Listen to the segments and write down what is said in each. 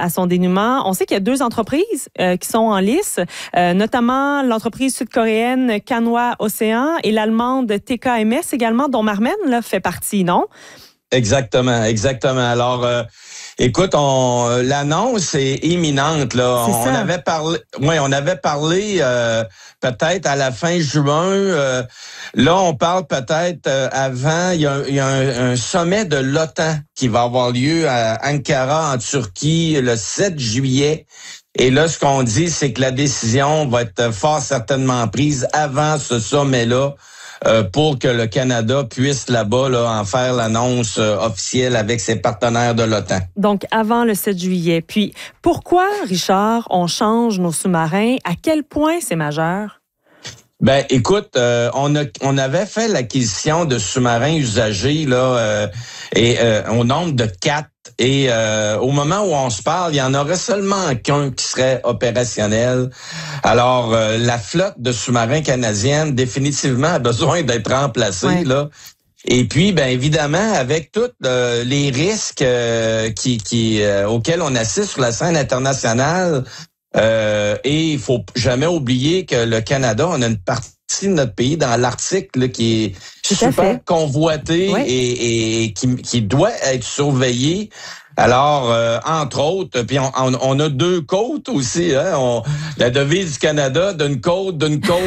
à son dénouement. On sait qu'il y a 2 entreprises qui sont en lice, notamment l'entreprise sud-coréenne Canwa Océan et l'allemande TKMS également, dont Marmen là, fait partie, non? Exactement. Alors, écoute, l'annonce est imminente là. On avait parlé peut-être à la fin juin. Là, on parle peut-être avant. Il y a un sommet de l'OTAN qui va avoir lieu à Ankara en Turquie le 7 juillet. Et là, ce qu'on dit, c'est que la décision va être fort certainement prise avant ce sommet-là. Pour que le Canada puisse là-bas en faire l'annonce officielle avec ses partenaires de l'OTAN. Donc, avant le 7 juillet. Puis, pourquoi, Richard, on change nos sous-marins? À quel point c'est majeur? Ben, écoute, on avait fait l'acquisition de sous-marins usagés là, au nombre de 4. Et au moment où on se parle, il y en aurait seulement qu'un qui serait opérationnel. Alors, la flotte de sous-marins canadienne, définitivement, a besoin d'être remplacée, là. Et puis, ben évidemment, avec tous les risques auxquels on assiste sur la scène internationale, et il faut jamais oublier que le Canada, on a une partie de notre pays dans l'Arctique là, qui est super convoité et qui doit être surveillé. Alors, entre autres, puis on a 2 côtes aussi. Hein, la devise du Canada, d'une côte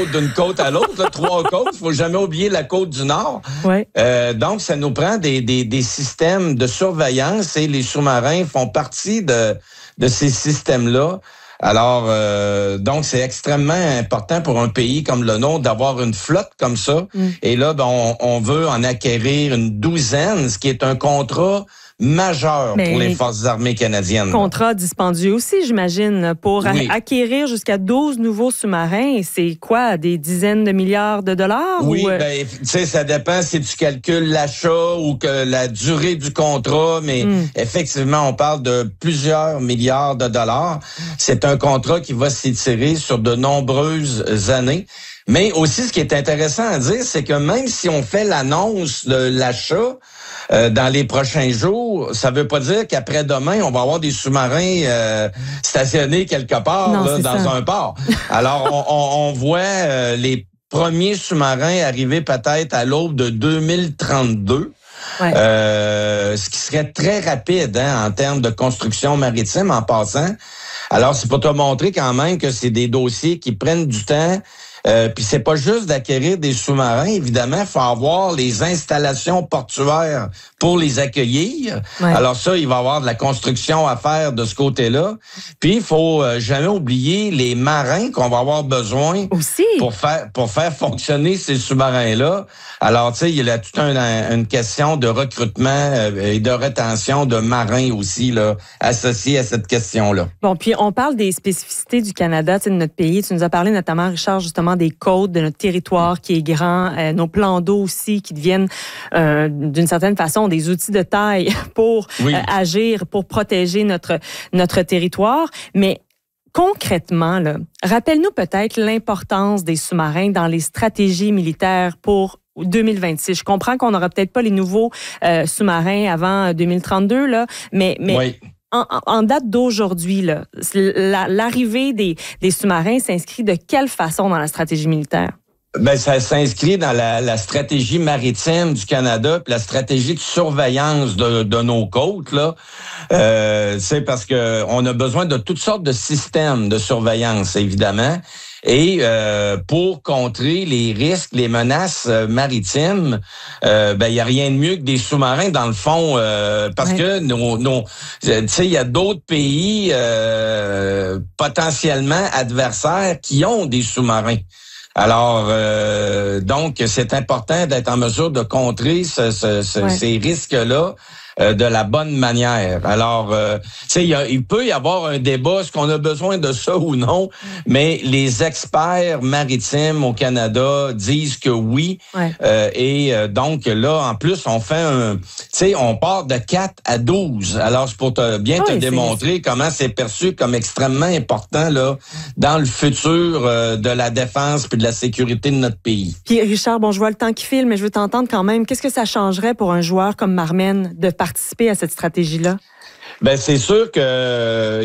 à l'autre, là, 3 côtes. Il faut jamais oublier la côte du Nord. Ouais. Donc, ça nous prend des systèmes de surveillance et les sous-marins font partie de ces systèmes-là. Alors, donc, c'est extrêmement important pour un pays comme le nôtre d'avoir une flotte comme ça. Et là, ben, on veut en acquérir une 12aine, ce qui est un contrat majeur pour les Forces armées canadiennes. Contrat dispendieux aussi, j'imagine, pour acquérir jusqu'à 12 nouveaux sous-marins. C'est quoi, des dizaines de milliards de dollars? Oui, ben, tu sais, ça dépend si tu calcules l'achat ou que la durée du contrat, mais effectivement, on parle de plusieurs milliards de dollars. C'est un contrat qui va s'étirer sur de nombreuses années. Mais aussi, ce qui est intéressant à dire, c'est que même si on fait l'annonce de l'achat dans les prochains jours, ça veut pas dire qu'après-demain, on va avoir des sous-marins stationnés quelque part dans un port. Alors, on voit les premiers sous-marins arriver peut-être à l'aube de 2032. Ce qui serait très rapide en termes de construction maritime en passant. Alors, c'est pour te montrer quand même que c'est des dossiers qui prennent du temps. Puis c'est pas juste d'acquérir des sous-marins, évidemment, il faut avoir les installations portuaires pour les accueillir. Alors ça, il va y avoir de la construction à faire de ce côté-là. Puis il faut jamais oublier les marins qu'on va avoir besoin aussi pour faire fonctionner ces sous-marins-là. Alors tu sais, il y a toute une question de recrutement et de rétention de marins aussi là associée à cette question-là. Bon, puis on parle des spécificités du Canada, de notre pays. Tu nous as parlé notamment, Richard, justement des côtes, de notre territoire qui est grand, nos plans d'eau aussi qui deviennent d'une certaine façon des outils de taille pour agir, pour protéger notre territoire. Mais concrètement, là, rappelle-nous peut-être l'importance des sous-marins dans les stratégies militaires pour 2026. Je comprends qu'on n'aura peut-être pas les nouveaux sous-marins avant 2032, là, mais en date d'aujourd'hui, là, l'arrivée des sous-marins s'inscrit de quelle façon dans la stratégie militaire? Ben, ça s'inscrit dans la stratégie maritime du Canada, puis la stratégie de surveillance de nos côtes, là. C'est parce que on a besoin de toutes sortes de systèmes de surveillance, évidemment. Et pour contrer les risques, les menaces maritimes, ben il y a rien de mieux que des sous-marins dans le fond, parce que tu sais, il y a d'autres pays potentiellement adversaires qui ont des sous-marins. Alors, donc, c'est important d'être en mesure de contrer ces risques-là de la bonne manière. Alors, tu sais, il peut y avoir un débat, est-ce qu'on a besoin de ça ou non, mais les experts maritimes au Canada disent que oui. Et donc, là, en plus, on fait tu sais, on part de 4 à 12. Alors, c'est pour te démontrer comment c'est perçu comme extrêmement important là dans le futur de la défense puis de la sécurité de notre pays. Puis, Richard, bon, je vois le temps qui file, mais je veux t'entendre quand même. Qu'est-ce que ça changerait pour un joueur comme Marmen de participer à cette stratégie-là? Ben, c'est sûr que